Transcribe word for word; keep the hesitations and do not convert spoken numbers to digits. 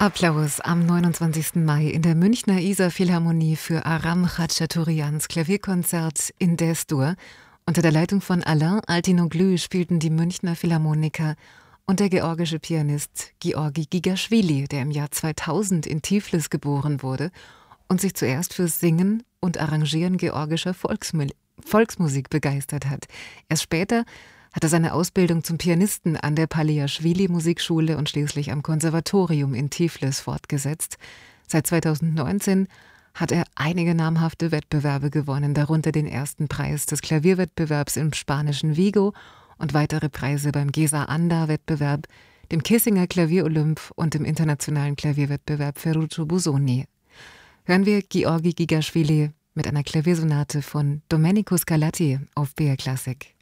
Applaus am neunundzwanzigsten Mai in der Münchner Isar-Philharmonie für Aram Khachaturians Klavierkonzert in D-Dur. Unter der Leitung von Alain Altinoglu spielten die Münchner Philharmoniker und der georgische Pianist Georgi Gigaschwili, der im Jahr zweitausend in Tiflis geboren wurde und sich zuerst fürs Singen und Arrangieren georgischer Volksmu- Volksmusik begeistert hat. Erst später hat er seine Ausbildung zum Pianisten an der Paliashvili-Musikschule und schließlich am Konservatorium in Tiflis fortgesetzt. Seit zweitausendneunzehn hat er einige namhafte Wettbewerbe gewonnen, darunter den ersten Preis des Klavierwettbewerbs im spanischen Vigo und weitere Preise beim Gesa Anda-Wettbewerb, dem Kissinger Klavier-Olymp und dem internationalen Klavierwettbewerb Ferruccio Busoni. Hören wir Georgi Gigaschwili mit einer Klaviersonate von Domenico Scarlatti auf B R Classic.